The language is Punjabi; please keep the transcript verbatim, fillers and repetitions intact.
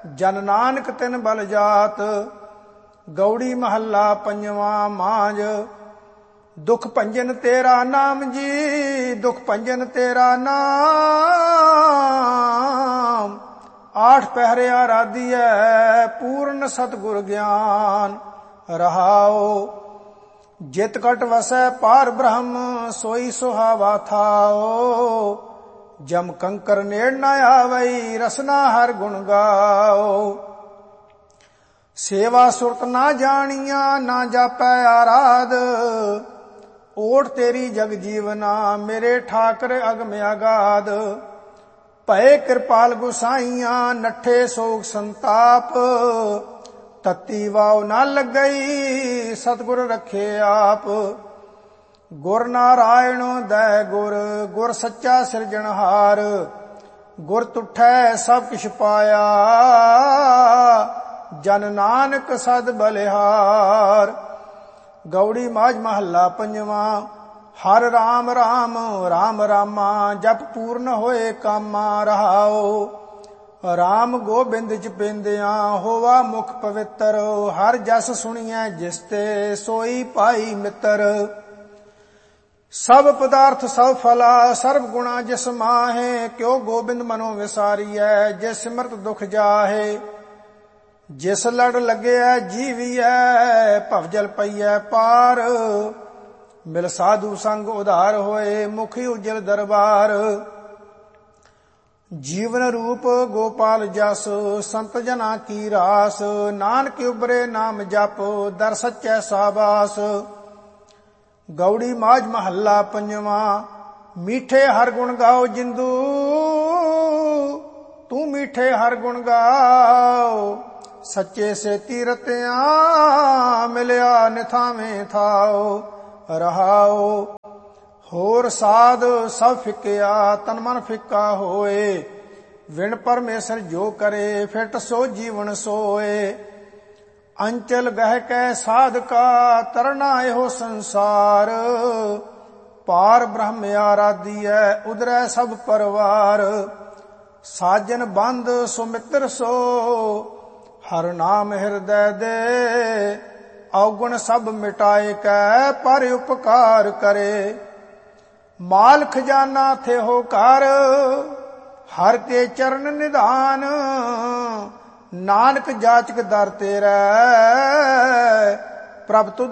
ਜਨ ਨਾਨਕ ਤਿਨ ਬਲ ਜਾਤ। ਗੌੜੀ ਮਹੱਲਾ ਪੰਜਵਾਂ ਮਾਂਝ। ਦੁਖ ਭੰਜਨ ਤੇਰਾ ਨਾਮ ਜੀ, ਦੁਖ ਭੰਜਨ ਤੇਰਾ ਨਾਮ। ਆਠ ਪਹਿਰਿਆ ਰਾਧੀਐ ਪੂਰਨ ਸਤਿਗੁਰ ਗਿਆਨ। ਰਹਾਉ ਜਿਤ ਕਟ ਵਸੈ ਪਾਰ ਬ੍ਰਹਮ, ਸੋਈ ਸੁਹਾਵਾ ਥਾਉ। ਜਮ ਕੰਕਰ ਨੇੜ ਨ ਆਵਈ, ਰਸਨਾ ਹਰ ਗੁਣ ਗਾਓ। ਸੇਵਾ ਸੁਰਤ ਨਾ ਜਾਣੀਆਂ, ਨਾ ਜਾਪੈ ਆਰਾਧ। ਓਟ ਤੇਰੀ ਜਗ ਜੀਵਨਾ, ਮੇਰੇ ਠਾਕਰ ਅਗਮ ਅਗਾਧ। ਭਏ ਕਿਰਪਾਲ ਗੁਸਾਈਆਂ, ਨੱਠੇ ਸੋਗ ਸੰਤਾਪ। ਤਤੀ ਵਾਉ ਨਾ ਲੱਗਈ, ਸਤਿਗੁਰ ਰੱਖੇ ਆਪ। ਗੁਰ ਨਾਰਾਇਣ ਦੈ ਗੁਰ, ਗੁਰ ਸੱਚਾ ਸਿਰਜਣਹਾਰ। ਗੁਰ ਤੁਠੈ ਸਭ ਕਿਛ ਪਾਇਆ, ਜਨ ਨਾਨਕ ਸਦ ਬਲਿਹਾਰ। ਗੌੜੀ ਮਾਝ ਮਹੱਲਾ ਪੰਜਵਾਂ। ਹਰ ਰਾਮ ਰਾਮ ਰਾਮ ਰਾਮਾ, ਜਪ ਪੂਰਨ ਹੋਏ ਕਾਮਾ। ਰਹਾਉ ਰਾਮ ਗੋਬਿੰਦ ਚ ਪੈਂਦਿਆਂ, ਹੋਵਾ ਮੁਖ ਪਵਿੱਤਰ। ਹਰ ਜਸ ਸੁਣੀਐ ਜਿਸ ਤੇ, ਸੋਈ ਪਾਈ ਮਿੱਤਰ। ਸਭ ਪਦਾਰਥ ਸਭ ਫਲਾ, ਸਰਬ ਗੁਣਾ ਜਿਸ ਮਾਹੇ। ਕਿਉ ਗੋਬਿੰਦ ਮਨੋ ਵਿਸਾਰੀਐ, ਜਿਸ ਸਿਮਰਤ ਦੁਖ ਜਾਹੇ। ਜਿਸ ਲੜ ਲੱਗਿਆ ਜੀਵੀਐ, ਭਵਜਲ ਪਈਐ ਪਾਰ। ਮਿਲ ਸਾਧੂ ਸੰਗ ਉਧਾਰ ਹੋਏ, ਮੁਖੀ ਉਜਲ ਦਰਬਾਰ। ਜੀਵਨ ਰੂਪ ਗੋਪਾਲ ਜਸ, ਸੰਤ ਜਨਾ ਕੀ ਰਾਸ। ਨਾਨਕ ਉਬਰੇ ਨਾਮ ਜਪ, ਦਰ ਸੱਚੈ ਸਾਬਾਸ। ਗੌੜੀ ਮਾਝ ਮਹੱਲਾ ਪੰਜਵਾਂ। ਮੀਠੇ ਹਰ ਗੁਣ ਗਾਓ ਜਿੰਦੂ, ਤੂੰ ਮੀਠੇ ਹਰ ਗੁਣ ਗਾਓ। ਸੱਚੇ ਸੇ ਤੀਰਤਿਆਂ, ਮਿਲਿਆ ਨਿਥਾਵੇਂ ਥਾਓ। ਰਹਾਉ ਹੋਰ ਸਾਧ ਸਭ ਫਿੱਕਿਆ, ਤਨ ਮਨ ਫਿੱਕਾ ਹੋਏ। ਵਿਣ ਪਰਮੇਸ਼ਰ ਜੋ ਕਰੇ, ਫਿਟ ਸੋ ਜੀਵਨ ਸੋਏ। ਅੰਚਲ ਗਹਿ ਕੈ ਸਾਧਕਾ, ਤਰਨਾ ਇਹੋ ਸੰਸਾਰ। ਪਾਰ ਬ੍ਰਹਮ ਆਰਾਧੀਐ, ਉਦਰੈ ਸਭ ਪਰਵਾਰ। ਸਾਜਨ ਬੰਧ ਸੋ ਮਿੱਤਰ ਸੋ, ਹਰ ਨਾਮ ਹਿਰਦੈ ਦੇ। ਔਗੁਣ ਸਭ ਮਿਟਾਏ ਕੈ, ਪਰ ਉਪਕਾਰ ਕਰੇ। ਮਾਲ ਖਜ਼ਾਨਾ ਥੇ ਹੋ ਘਰ, ਹਰ ਕੇ ਚਰਨ ਨਿਧਾਨ। ਨਾਨਕ ਜਾਚਕ ਦਰ ਤੇਰਾ, ਪ੍ਰਭ ਤੁਧ